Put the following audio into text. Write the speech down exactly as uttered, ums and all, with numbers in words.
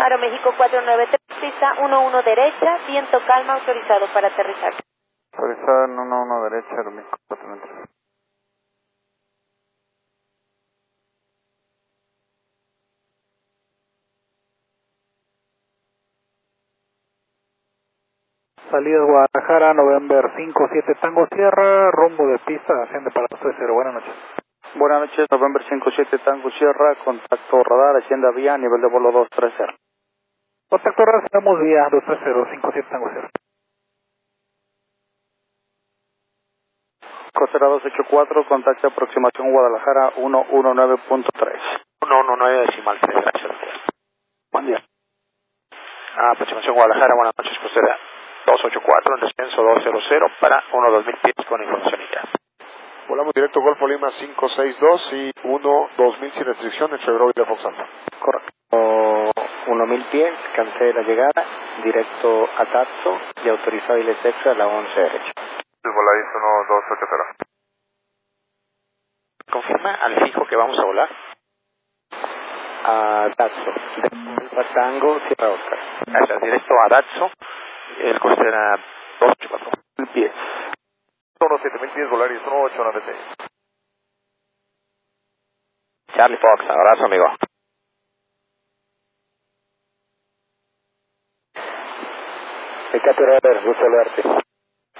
Aeroméxico cuatro nueve tres, pista uno uno derecha, viento calma, autorizado para aterrizar. Autorizado en uno uno derecha, Aeroméxico cuatro nueve tres. Salida Guadalajara, November cinco siete Tango Sierra, rumbo de pista, asciende para dos tres cero. Buenas noches. Buenas noches, November cinco siete Tango Sierra, contacto radar, ascienda vía, nivel de vuelo dos tres cero. Contacto radar, estamos vía dos tres cero, cinco siete Tango Sierra. Costera dos ocho cuatro, contacto aproximación Guadalajara uno uno nueve punto tres. uno uno nueve decimal tres, gracias. Buen día. Ah, aproximación Guadalajara, buenas noches, costera dos ocho cuatro, en descenso dos cero cero para uno dos mil pies con información inicial. Volamos directo Golfo Lima cinco seis dos y uno dos mil sin restricción entre Bravo y de Fox Alpha. Correcto. uno mil pies, cancela la llegada, directo a Tatso y autorizado y les extra a la once derecha. El Volaris uno dos ocho cero. ¿Confirma al fijo que vamos a volar? A Tatso, de Tango, Sierra Oscar. Gracias, directo a Datso, el costera dos ocho cuatro. Mil pies. uno siete mil pies, Volaris uno ocho nueve seis. Charlie Fox, abrazo amigo. El capturador, gusto saludarte.